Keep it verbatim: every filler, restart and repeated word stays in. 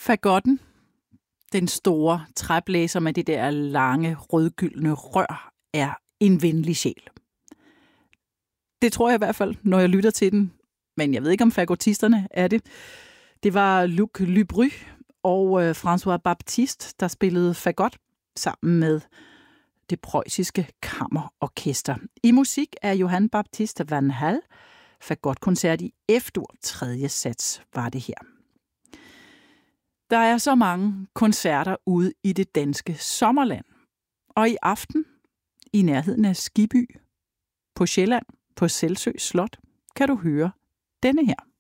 Fagotten, den store træblæser med det der lange, rødgyldne rør, er en venlig sjæl. Det tror jeg i hvert fald, når jeg lytter til den. Men jeg ved ikke, om fagottisterne er det. Det var Luc Lubry og François Baptiste, der spillede fagot sammen med det preussiske kammerorkester. I musik af Johann Baptiste van Hal. Fagotkoncert i F-dur, tredje sats var det her. Der er så mange koncerter ude i det danske sommerland. Og i aften, i nærheden af Skibby, på Sjælland, på Selsø Slot, kan du høre denne her.